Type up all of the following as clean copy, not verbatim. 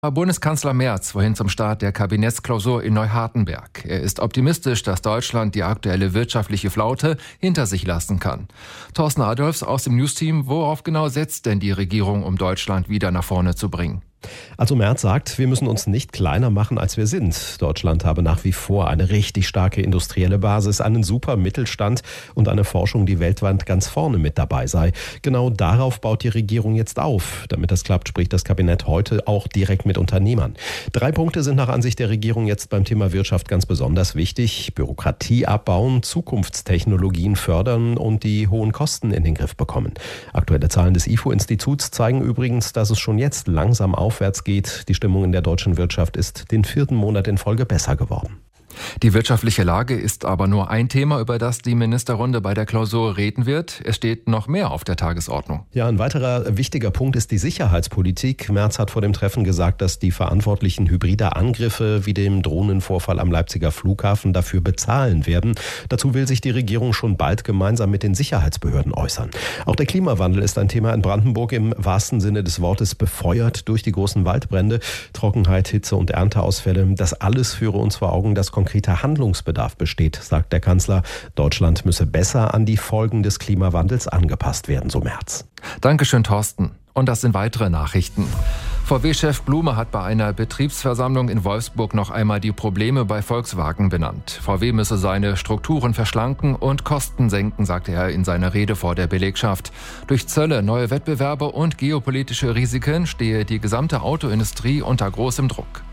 Bundeskanzler Merz vorhin zum Start der Kabinettsklausur in Neuhardenberg. Er ist optimistisch, dass Deutschland die aktuelle wirtschaftliche Flaute hinter sich lassen kann. Thorsten Adolfs aus dem Newsteam, worauf genau setzt denn die Regierung, um Deutschland wieder nach vorne zu bringen? Also Merz sagt, wir müssen uns nicht kleiner machen, als wir sind. Deutschland habe nach wie vor eine richtig starke industrielle Basis, einen super Mittelstand und eine Forschung, die weltweit ganz vorne mit dabei sei. Genau darauf baut die Regierung jetzt auf. Damit das klappt, spricht das Kabinett heute auch direkt mit Unternehmern. 3 Punkte sind nach Ansicht der Regierung jetzt beim Thema Wirtschaft ganz besonders wichtig. Bürokratie abbauen, Zukunftstechnologien fördern und die hohen Kosten in den Griff bekommen. Aktuelle Zahlen des IFO-Instituts zeigen übrigens, dass es schon jetzt langsam aufwärts geht. Die Stimmung in der deutschen Wirtschaft ist den 4. Monat in Folge besser geworden. Die wirtschaftliche Lage ist aber nur ein Thema, über das die Ministerrunde bei der Klausur reden wird. Es steht noch mehr auf der Tagesordnung. Ja, ein weiterer wichtiger Punkt ist die Sicherheitspolitik. Merz hat vor dem Treffen gesagt, dass die Verantwortlichen hybrider Angriffe wie dem Drohnenvorfall am Leipziger Flughafen dafür bezahlen werden. Dazu will sich die Regierung schon bald gemeinsam mit den Sicherheitsbehörden äußern. Auch der Klimawandel ist ein Thema in Brandenburg im wahrsten Sinne des Wortes befeuert durch die großen Waldbrände, Trockenheit, Hitze und Ernteausfälle. Das alles führe uns vor Augen, dass konkreter Handlungsbedarf besteht, sagt der Kanzler. Deutschland müsse besser an die Folgen des Klimawandels angepasst werden, so Merz. Dankeschön, Thorsten. Und das sind weitere Nachrichten. VW-Chef Blume hat bei einer Betriebsversammlung in Wolfsburg noch einmal die Probleme bei Volkswagen benannt. VW müsse seine Strukturen verschlanken und Kosten senken, sagte er in seiner Rede vor der Belegschaft. Durch Zölle, neue Wettbewerbe und geopolitische Risiken stehe die gesamte Autoindustrie unter großem Druck.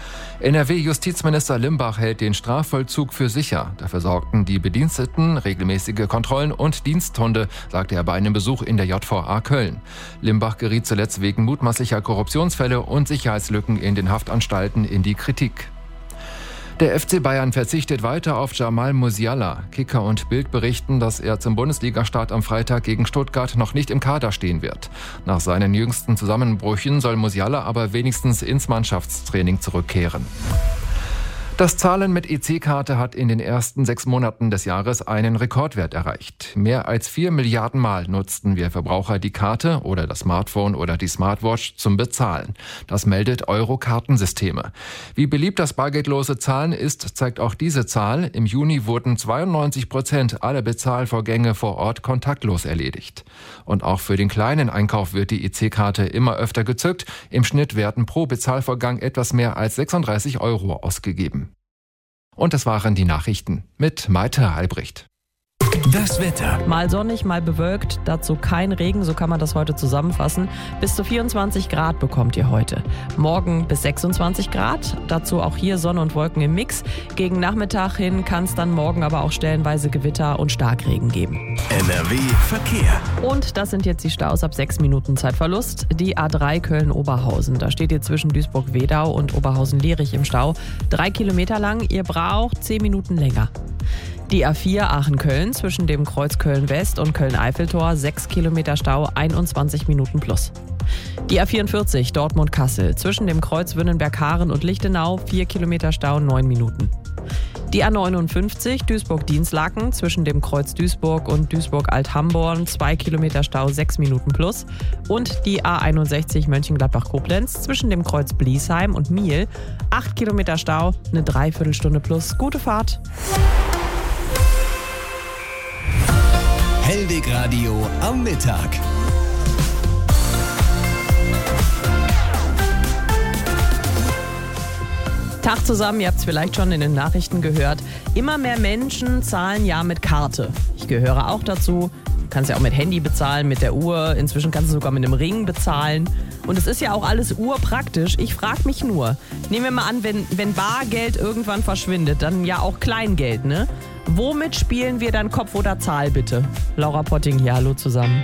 NRW-Justizminister Limbach hält den Strafvollzug für sicher. Dafür sorgten die Bediensteten, regelmäßige Kontrollen und Diensthunde, sagte er bei einem Besuch in der JVA Köln. Limbach geriet zuletzt wegen mutmaßlicher Korruptionsfälle und Sicherheitslücken in den Haftanstalten in die Kritik. Der FC Bayern verzichtet weiter auf Jamal Musiala. Kicker und Bild berichten, dass er zum Bundesligastart am Freitag gegen Stuttgart noch nicht im Kader stehen wird. Nach seinen jüngsten Zusammenbrüchen soll Musiala aber wenigstens ins Mannschaftstraining zurückkehren. Das Zahlen mit EC-Karte hat in den ersten 6 Monaten des Jahres einen Rekordwert erreicht. Mehr als 4 Milliarden Mal nutzten wir Verbraucher die Karte oder das Smartphone oder die Smartwatch zum Bezahlen. Das meldet Euro-Kartensysteme. Wie beliebt das bargeldlose Zahlen ist, zeigt auch diese Zahl. Im Juni wurden 92% aller Bezahlvorgänge vor Ort kontaktlos erledigt. Und auch für den kleinen Einkauf wird die EC-Karte immer öfter gezückt. Im Schnitt werden pro Bezahlvorgang etwas mehr als 36 € ausgegeben. Und das waren die Nachrichten mit Maite Albrecht. Das Wetter. Mal sonnig, mal bewölkt, dazu kein Regen, so kann man das heute zusammenfassen. Bis zu 24 Grad bekommt ihr heute. Morgen bis 26 Grad, dazu auch hier Sonne und Wolken im Mix. Gegen Nachmittag hin kann es dann morgen aber auch stellenweise Gewitter und Starkregen geben. NRW Verkehr. Und das sind jetzt die Staus ab 6 Minuten Zeitverlust. Die A3 Köln-Oberhausen, da steht ihr zwischen Duisburg-Wedau und Oberhausen-Lierich im Stau. 3 Kilometer lang, ihr braucht 10 Minuten länger. Die A4 Aachen-Köln zwischen dem Kreuz Köln-West und Köln-Eiffeltor 6 Kilometer Stau, 21 Minuten plus. Die A44 Dortmund-Kassel zwischen dem Kreuz Wünnenberg-Haaren und Lichtenau 4 Kilometer Stau, 9 Minuten. Die A59 Duisburg-Dienstlaken zwischen dem Kreuz Duisburg und Duisburg-Alt-Hamborn 2 Kilometer Stau, 6 Minuten plus. Und die A61 Mönchengladbach-Koblenz zwischen dem Kreuz Bliesheim und Miel 8 Kilometer Stau, eine Dreiviertelstunde plus. Gute Fahrt! Hellweg Radio am Mittag. Tag zusammen, ihr habt es vielleicht schon in den Nachrichten gehört. Immer mehr Menschen zahlen ja mit Karte. Ich gehöre auch dazu. Du kannst ja auch mit Handy bezahlen, mit der Uhr. Inzwischen kannst du sogar mit einem Ring bezahlen. Und es ist ja auch alles urpraktisch. Ich frage mich nur, nehmen wir mal an, wenn Bargeld irgendwann verschwindet, dann ja auch Kleingeld, ne? Womit spielen wir dann Kopf oder Zahl bitte? Laura Potting hier, hallo zusammen.